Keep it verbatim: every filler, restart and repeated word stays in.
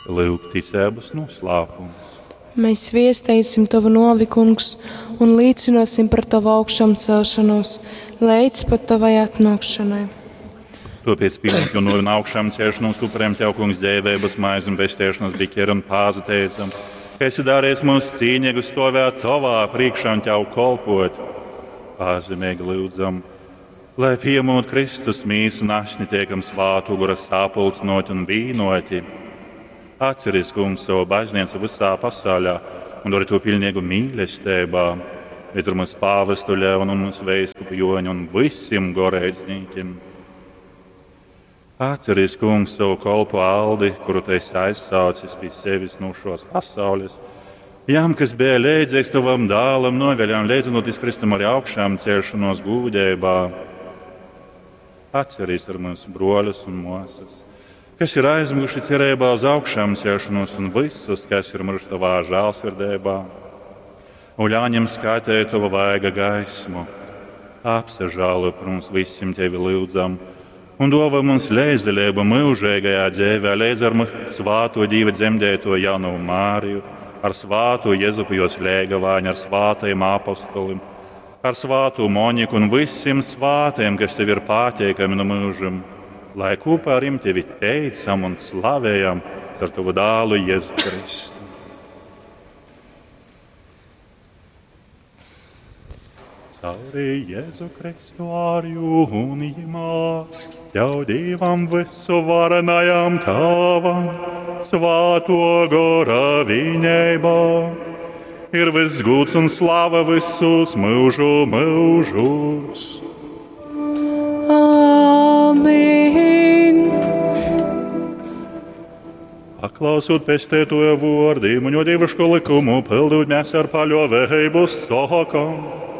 Lūk, ticības noslēpums. Mēs viestīsim Tavu novi, Kungs, un līdzināsim par Tavu augšām celšanos, līdz pat Tavai atnākšanai. Tāpēc pirms jau no augšām celšanos upuriem Tev, Kungs, dēvības maizi un bestiešanas bikeri un pāzateicam, ka esi darījis mums cīņīgi stāvēt Tavā priekšā un Tev kolpot. Pāzemīgi lūdzam, lai piemūt Kristus mīsu našni tiekam svātu, kuras sapulcinot un vīnoti. Atceries, Kungs, savu baznīcu visā pasaulē un dori to pilnīgu mīlestībā. Līdz ar mums pāvestu Leonu un mums veiskupu Joņu un visiem gorēdzniekiem. Atceries, Kungs, savu kolpu Aldi, kuru tu esi aizsaucis pie sevis no šos pasaules. Jām, kas bija līdzīgs Tavam dēlam, noveļām līdzinoties Kristum arī augšām celšanos gūdībā. Atceries ar mums broļus un mosas, kas ir aizmuši cerībā uz augšām celšanos un visus, kas ir miruši Tavā žēlsirdībā. Un ļaņem skaitēja Tava vaiga gaismu. Apsažālo par mums visiem Tevi lūdzam un dāvā mums leizdalību mūžīgajā dzīvē, līdz ar svāto Dieva dzemdēto Jānu Māriju, ar svāto Jēzupu jos lēgavāņu, ar svātajiem apostolim, ar svāto Moniku un visiem svātiem, kas Tev ir pateikami no mūžam, lai kopā ar viņiem Tevi teicam un slavējam ar Tavu dēlu Jēzu Kristu. Cauri Jēzu Kristu ar jūnijumā, Tev Dievam visu varenajam Tavam, svāto gara viņeibā, ir viss gods un slava visus mūžu mūžus. Paklausot pestētoja vārdiem un jo dievišku likumu, pildot mēs ar paļāvību sakām.